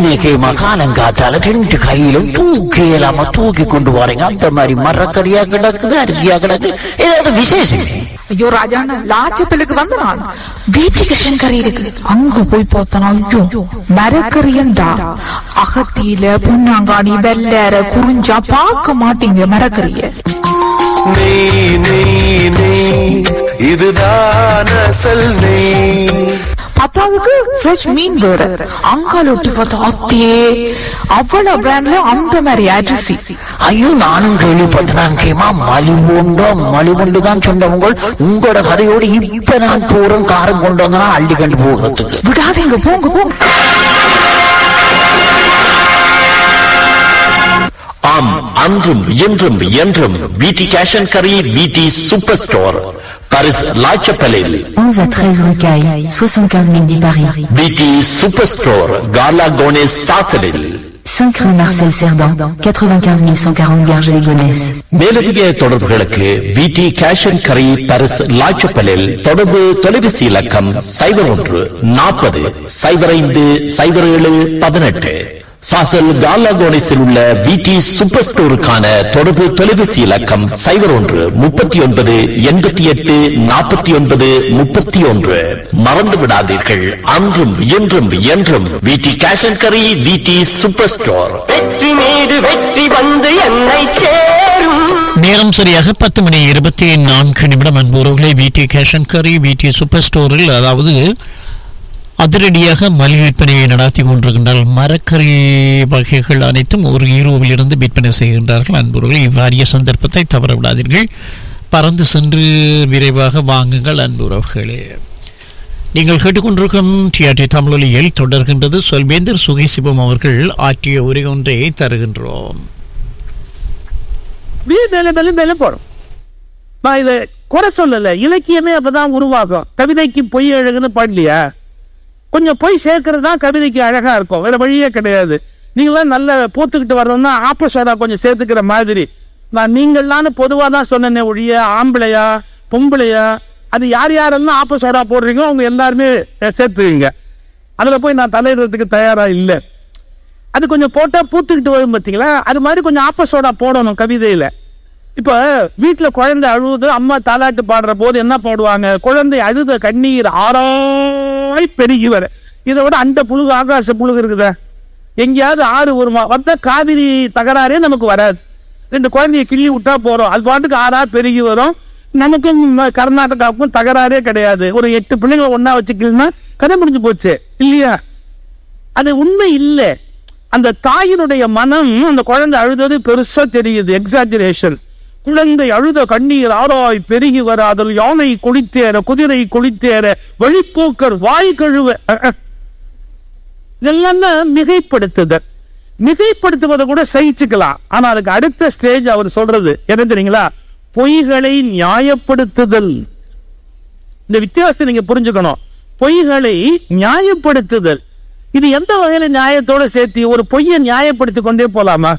என்னைக்குமா காலங்காத்தால ரெண்டு கையிலும் தூக்கி இல்லாம தூக்கி கொண்டு போறீங்க. அந்த மாதிரி மரக்கறியா கிடக்குது, அரிசியா கிடக்கு, ஏதாவது விசேஷம்? ஐயோ ராஜாண்ணா, லாச்சப்பிலுக்கு வந்து நான் வீட்டுக்கு கறி இருக்கு, அங்க போய் பார்த்தனா ஐயோ மரக்கறியண்டா. அகத்தியில புண்ணாங்காணி வெள்ளற குறிஞ்சா பார்க்க மாட்டீங்க மரக்கறிய. நெய் நெய் நெய் இதுதான் அசல் நெய். பத்தாவதுக்கு ஃப்ரெஷ் மீன் வேற, அங்கால ஒட்டி பார்த்தா அத்தே அவ்வளவு பிராண்ட்ல அந்த மாதிரி அரிசி. ஐயோ நானும் கேள்விப்பட்டேன் கேமா, மலிவுண்டு தான் சொன்னவங்க. உங்களோட கதையோடு இப்ப நான் போறேன், காரம் கொண்டு வந்தா அள்ளி கண்டு போகிறதுக்கு. விடாதீங்க, போங்க போங்க. ஆம், அன்றும் இன்றும் என்றும் வீட்டி cash and curry, வீட்டி super store, Paris லாச்சப்பலில் 11 à 13 rue Caille, 75 010 Paris. வீட்டி super store, காலா கோனேஸ் சாசலில் 5 rue Marcel Cerdan, 95 140 Garges-les-Gonesse. மேலதிக தொடர்புகளுக்கு வீட்டி கேஷ் அண்ட் கரி, பாரிஸ் லாச்சப்பலில் தொடர்பு தொலைபேசி இலக்கம் 01 40 05 07 18. சாசல் காலாகோனிஸில் உள்ள வீட்டி சூப்பர் ஸ்டோருக்கான தொடர்பு தொலைபேசி இலக்கம் 01 39 88 49 31. மறந்து விடாதீர்கள், அன்றும் இன்றும் என்றும் வீட்டி cash and curry, வீட்டி super store. வெற்றி மீது வெற்றி வந்து என்னை சேரும். நேரம் சரியாக 10:24 அன்புறவுகளை வீட்டி கேஷ் அண்ட் கரி, வீட்டி சூப்பர் ஸ்டோரில், அதாவது அதிரடியாக மலிவு விற்பனையை நடத்தி கொண்டிருக்கின்றார்கள். மரக்கறி வகைகள் அனைத்தும் ஒரு ஈரோவிலிருந்து விற்பனை செய்கின்றார்கள். அன்புறவுகள், இவ்வாறிய சந்தர்ப்பத்தை தவறவிடாதீர்கள். பறந்து சென்று விரைவாக வாங்குங்கள். அன்புறவுகளே, நீங்கள் கேட்டுக்கொண்டிருக்கும் டிஆர்டி தமிழொலியில் தொடர்கின்றது சொல்வேந்தர் சுகைசிவம் அவர்கள் ஆற்றிய உரை ஒன்றை தருகின்றோம். போறோம். நான் இதை குறை சொல்லல, இலக்கியமே அப்பதான் உருவாகும். கவிதைக்கு பொய் அழகுன்னு பாடலையா? கொஞ்சம் பொய் சேர்க்கறது தான் கவிதைக்கு அழகா இருக்கும், வேற வழியே கிடையாது. நீங்களாம் நல்ல போத்துக்கிட்டு வர்றதுன்னா ஆப்போசிட்டா கொஞ்சம் சேர்த்துக்கிற மாதிரி. நான் நீங்களான்னு பொதுவாக தான் சொன்னேனே ஒழிய ஆம்பளையா பொம்பளையா அது யார் யாரெல்லாம் ஆப்போசிட்டா போடுறீங்களோ அவங்க எல்லாருமே சேர்த்துவீங்க. அதுல போய் நான் தலையிடுறதுக்கு தயாரா இல்லை. அது கொஞ்சம் போட்டா பூத்துக்கிட்டு வரும் பார்த்தீங்களா, அது மாதிரி கொஞ்சம் ஆப்போசிட்டா போடணும் கவிதையில. இப்ப வீட்டுல குழந்தை அழுவுது, அம்மா தாலாட்டு பாடுற போது என்ன பாடுவாங்க? குழந்தை அழுத கண்ணீர் ஆறாய் பெருகி வர. இதை விட அந்த புழுகு ஆகாச புழுகு இருக்குதா? எங்கேயாவது ஆறு ஒரு வந்தா காவிரி தகராறே நமக்கு வராது. ரெண்டு குழந்தைய கிள்ளி விட்டா போறோம், அது பாட்டுக்கு ஆறா பெருகி வரும். நமக்கும் கர்நாடகாவுக்கும் தகராறே கிடையாது. ஒரு 8 பிள்ளைங்களை ஒன்னா வச்சுக்கலன்னா கதை முடிஞ்சு போச்சு இல்லையா? அது உண்மை இல்லை. அந்த தாயினுடைய மனம் அந்த குழந்தை அழுதது பெருசா தெரியுது, எக்ஸாஜரேஷன். குழந்தை அழுத கண்ணீர் ஆராய் பெருகி வர, அதில் யானை குளித்தேற, குதிரை குளித்தேற, வழிப்போக்கர் வாய் கழுவ. இதெல்லாம் மிகைப்படுத்துதல். மிகைப்படுத்துவதை கூட சகிச்சுக்கலாம். ஆனா அதுக்கு அடுத்த ஸ்டேஜ் அவர் சொல்றது என்ன தெரியுங்களா? பொய்களை நியாயப்படுத்துதல். இந்த வித்தியாசத்தை நீங்க புரிஞ்சுக்கணும். பொய்களை நியாயப்படுத்துதல், இது எந்த வகையில நியாயத்தோட சேர்த்து ஒரு பொய்யை நியாயப்படுத்திக் கொண்டே போலாமா?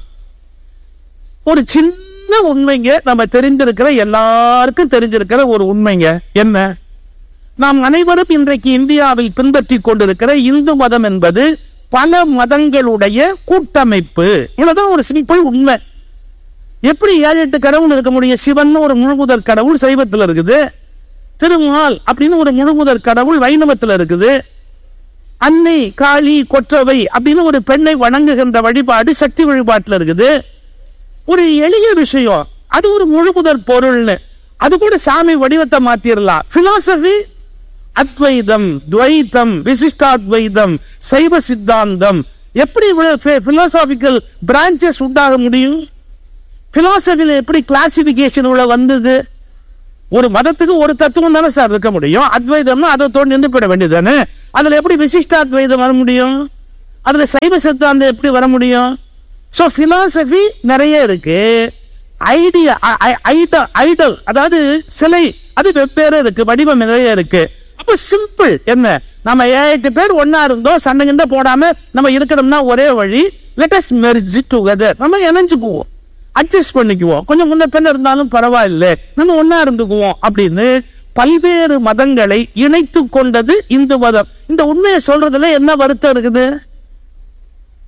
ஒரு சின்ன உண்மைங்க, நம்ம தெரிஞ்சிருக்கிற எல்லாருக்கும் தெரிஞ்சிருக்கிற ஒரு உண்மைங்க. என்ன? நாம் அனைவரும் இன்றைக்கு இந்தியாவில் பின்பற்றி கொண்டிருக்கிற இந்து மதம் என்பது பல மதங்களுடைய கூட்டமைப்பு. இவ்வளவுதான் ஒரு சிம்பிள் உண்மை. எப்படி 7-8 கடவுள் இருக்க முடியும்? சிவன் ஒரு முழுமுதற் கடவுள் சைவத்தில் இருக்குது, திருமால் அப்படின்னு ஒரு முழுமுதற் கடவுள் வைணவத்தில் இருக்குது, அன்னை காளி கொற்றவை அப்படின்னு ஒரு பெண்ணை வணங்குகின்ற வழிபாடு சக்தி வழிபாட்டில் இருக்குது. ஒரு எளிய விஷயம், அது ஒரு முழுமுதற் பொருள்னு, அது கூட சாமி வடிவத்தை மாத்திரலாம். பிலாசபி அத்வைதம், துவைதம், விசிஷ்டாத்வைதம், சைவ சித்தாந்தம், எப்படி பிலாசாபிக்கல் பிரான்சஸ் உண்டாக முடியும்? பிலாசபில எப்படி கிளாசிபிகேஷன் உள்ள வந்தது? ஒரு மதத்துக்கு ஒரு தத்துவம் தானே சார் இருக்க முடியும். அத்வைதம்னா அதை தோண்டி நின்று போயிட வேண்டியது தானே. அதுல எப்படி விசிஷ்டாத்வைதம் வர முடியும்? அதுல சைவ சித்தாந்தம் எப்படி வர முடியும்? சோ பிலாசபி நிறைய இருக்கு. ஐடியா ஐடல் அதாவது சிலை, அது வெவ்வேறு இருக்கு, வடிவம் நிறைய இருக்கு. அப்ப சிம்பிள் என்ன? நம்ம 7-8 பேர் ஒன்னா இருந்தோம், சண்டை கிண்ட போடாம நம்ம இருக்கணும்னா ஒரே வழி, லெட் அஸ் மெர்ஜ் டுகெதர். நம்ம இணைஞ்சுக்குவோம், அட்ஜஸ்ட் பண்ணிக்குவோம், கொஞ்சம் முன்ன பின்ன இருந்தாலும் பரவாயில்லை, நம்ம ஒன்னா இருந்துக்குவோம் அப்படின்னு பல்வேறு மதங்களை இணைத்து கொண்டது இந்து மதம். இந்த உண்மையை சொல்றதுல என்ன வருத்தம் இருக்குது?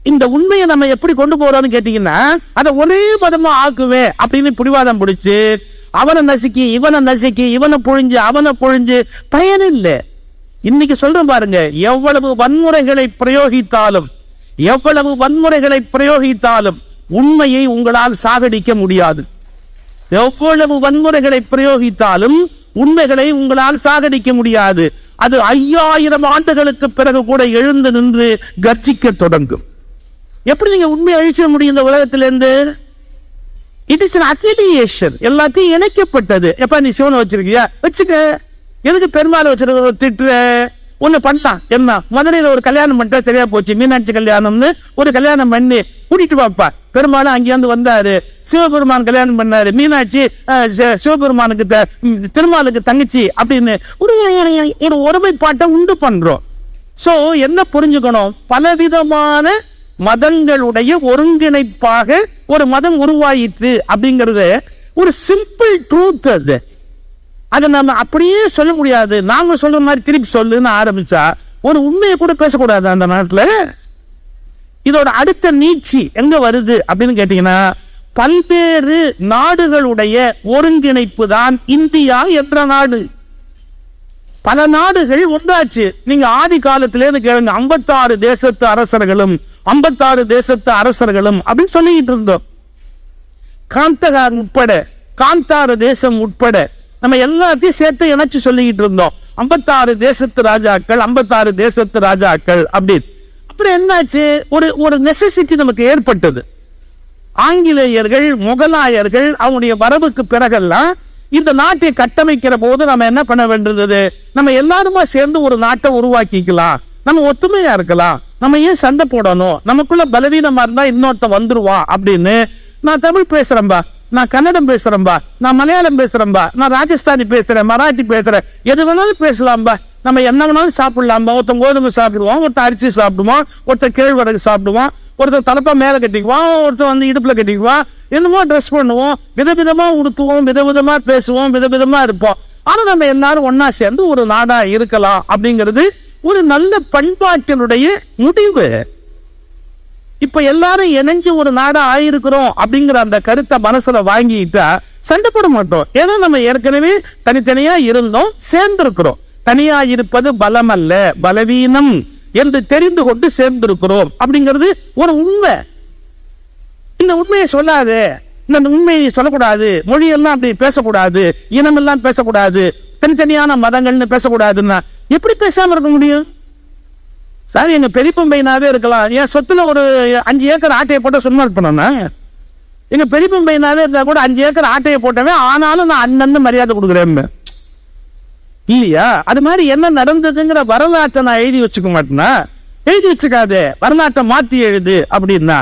இந்த உண்மையை நம்ம எப்படி கொண்டு போறோம்னு கேட்டீங்கன்னா, அதை ஒரே மதமா ஆக்குவே அப்படின்னு பிடிவாதம் பிடிச்சு அவனை நசுக்கி இவனை பொழிஞ்சு அவனை பொழிஞ்சு பயன் இல்லை. இன்னைக்கு சொல்றேன் பாருங்க, எவ்வளவு வன்முறைகளை பிரயோகித்தாலும் உண்மையை உங்களால் சாகடிக்க முடியாது. எவ்வளவு வன்முறைகளை பிரயோகித்தாலும் உண்மைகளை உங்களால் சாகடிக்க முடியாது. அது 5000 ஆண்டுகளுக்கு பிறகு கூட எழுந்து நின்று கர்ஜிக்க தொடங்கும். எப்படி நீங்க உண்மையை அழிச்சிட முடியும் இந்த உலகத்திலிருந்து? It is an affiliation. எல்லாத்தையும் இணைக்கப்பட்டது. எப்ப நீ சிவனை வச்சிருக்கியா வச்சுக்க, எதுக்கு பெருமாள் வச்சிருக்க திட்டுற? ஒண்ணு பண்ணலாம், என்ன மதுரையில ஒரு கல்யாணம் பண்ணிட்டா சரியா போச்சு. மீனாட்சி கல்யாணம்னு ஒரு கல்யாணம் பண்ணி கூட்டிட்டு வாப்பா. பெருமாளும் அங்கேருந்து வந்தாரு, சிவபெருமான் கல்யாணம் பண்ணாரு, மீனாட்சி சிவபெருமானுக்கு திருமாலுக்கு தங்கச்சி அப்படின்னு ஒரு ஒருமைப்பாட்டை உண்டு பண்றோம். சோ என்ன புரிஞ்சுக்கணும், பலவிதமான மதங்களுடைய ஒருங்கிணைப்பாக ஒரு மதம் உருவாயிற்று அப்படிங்கறது ஒரு சிம்பிள் ட்ரூத். அதை நம்ம அப்படியே சொல்ல முடியாது. நாங்க சொல்ற மாதிரி திருப்பி சொல்லுன்னு ஆரம்பிச்சா ஒரு உண்மையை கூட பேசக்கூடாது அந்த நாட்டுல. இதோட அடுத்த நீட்சி எங்க வருது அப்படின்னு கேட்டீங்கன்னா, பல்வேறு நாடுகளுடைய ஒருங்கிணைப்பு தான் இந்தியா என்ற நாடு. பல நாடுகள் ஒன்றாச்சு. நீங்க ஆதி காலத்திலேருந்து கேளுங்க, 56 தேசத்து அரசர்களும் அப்படின்னு சொல்லிட்டு இருந்தோம். காந்தகார் உட்பட, காந்தார தேசம் உட்பட நம்ம எல்லாத்தையும் சேர்த்து இணைச்சு சொல்லிக்கிட்டு இருந்தோம். 56 தேசத்து ராஜாக்கள் அப்படின்னு. அப்புறம் என்னாச்சு, ஒரு நெசசிட்டி நமக்கு ஏற்பட்டது. ஆங்கிலேயர்கள், முகலாயர்கள் அவங்களுடைய வரவுக்கு பிறகெல்லாம் இந்த நாட்டை கட்டமைக்கிற போது நம்ம என்ன பண்ண வேண்டியது, நம்ம எல்லாருமா சேர்ந்து ஒரு நாட்டை உருவாக்கிக்கலாம், நம்ம ஒத்துமையா இருக்கலாம், நம்ம ஏன் சண்டை போடணும், நமக்குள்ள பலவீனமா இருந்தா இன்னொருத்த வந்துருவான் அப்படின்னு. நான் தமிழ் பேசுறேன்பா, நான் கன்னடம் பேசுறேன்பா, நான் மலையாளம் பேசுறேன்பா, நான் ராஜஸ்தானி பேசுறேன், மராட்டி பேசுறேன், எது வேணாலும் பேசலாம்பா, நம்ம என்ன வேணாலும் சாப்பிடலாம்பா. ஒருத்தன் கோதுமை சாப்பிடுவான், ஒருத்தன் அரிசி சாப்பிடுவான், ஒருத்தன் கேழ்வரகு சாப்பிடுவான், ஒருத்தன் தலைப்பா மேல கட்டிக்குவான், ஒருத்தன் இடுப்புல கட்டிக்குவான், என்னமோ ட்ரெஸ் பண்ணுவோம், விதவிதமா உடுத்துவோம், விதவிதமா பேசுவோம், விதவிதமா இருப்போம். ஆனா நம்ம எல்லாரும் ஒன்னா சேர்ந்து ஒரு நாடா இருக்கலாம் அப்படிங்கிறது ஒரு நல்ல பண்பாட்டினுடைய முடிவு. இப்ப எல்லாரும் இணைஞ்சு ஒரு நாடா ஆயிருக்கிறோம் அப்படிங்கிற அந்த கருத்தை மனசுல வாங்கிட்டா சண்டை போட மாட்டோம். ஏன்னா நம்ம ஏற்கனவே தனித்தனியா இருந்தோம், சேர்ந்திருக்கிறோம். தனியா இருப்பது பலம் அல்ல, பலவீனம் என்று தெரிந்து கொண்டு சேர்ந்திருக்கிறோம் அப்படிங்கிறது ஒரு உண்மை. இந்த உண்மையை சொல்லாது, இந்த உண்மையை சொல்லக்கூடாது, மொழியெல்லாம் அப்படி பேசக்கூடாது, இனமெல்லாம் பேசக்கூடாது, தனித்தனியான மதங்கள்னு பேசக்கூடாதுன்னா எப்படி பேசாம இருக்க முடியும்? சார், எங்க பெரியப்பம்பையனாவே இருக்கலாம், என் சொத்துல ஒரு 5 ஏக்கர் ஆட்டையை போட்ட சும்மா இருப்பேன்னா? எங்க பெரியப்பம்பையனாவே இருந்தா கூட 5 ஏக்கர் ஆட்டையை போட்டவே, ஆனாலும் நான் அண்ணன் மரியாதை கொடுக்குறேன் இல்லையா? அது மாதிரி என்ன நடந்ததுங்கிற வரலாற்றை நான் எழுதி வச்சுக்க மாட்டேன்னா? எழுதி வச்சுக்காது, வரலாற்றை மாத்தி எழுது அப்படின்னா.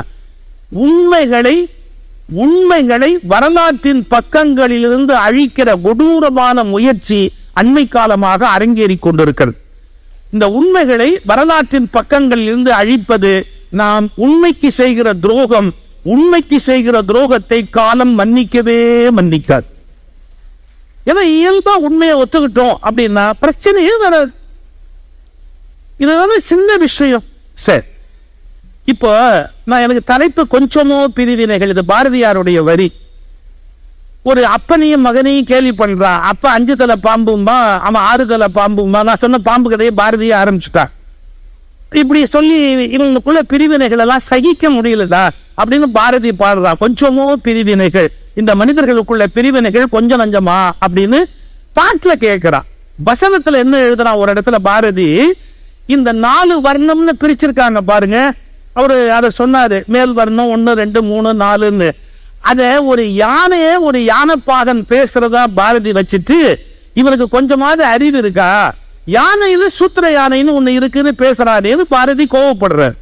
உண்மைகளை வரலாற்றின் பக்கங்களிலிருந்து அழிக்கிற கொடூரமான முயற்சி அண்மை காலமாக அரங்கேறி கொண்டிருக்கிறது. இந்த உண்மைகளை வரலாற்றின் பக்கங்களில் இருந்து அழிப்பது நாம் உண்மைக்கு செய்கிற துரோகம். உண்மைக்கு செய்கிற துரோகத்தை காலம் மன்னிக்காது. ஏன்னா இயல்பா உண்மையை ஒத்துக்கிட்டோம் அப்படின்னா பிரச்சனையே வராது. இதுதான சின்ன விஷயம். சரி, இப்போ நான் எனக்கு தலைப்பு கொஞ்சமோ பிரிவினைகள், இது பாரதியாருடைய வரி. ஒரு அப்பனையும் மகனையும் கேள்வி பண்றான். அப்ப 5 தலை பாம்பும்பா, அவன் 6 தலை பாம்பும்பா. நான் சொன்ன பாம்பு கதையை பாரதியை ஆரம்பிச்சுட்டான். இப்படி சொல்லி இவங்களுக்குள்ள பிரிவினைகள் எல்லாம் சகிக்க முடியலடா அப்படின்னு பாரதி பாடுறான். கொஞ்சமோ பிரிவினைகள், இந்த மனிதர்களுக்குள்ள பிரிவினைகள் கொஞ்சம் நஞ்சமா அப்படின்னு பாட்டுல கேட்கிறான். வசனத்துல என்ன எழுதுறான் ஒரு இடத்துல பாரதி, இந்த 4 வர்ணம்னு பிரிச்சிருக்காங்க பாருங்க. அவரு அதை சொன்னாரு, மேல் வர்ணம் 1 2 3 4ன்னு. அத ஒரு யானைப்பாகன் பேசுறதா பாரதி வச்சுட்டு, இவனுக்கு கொஞ்சமாவது அறிவு இருக்கா, யானையில சூத்திர யானைன்னு ஒண்ணு இருக்குன்னு பேசுறாருன்னு பாரதி கோவப்படுறார்.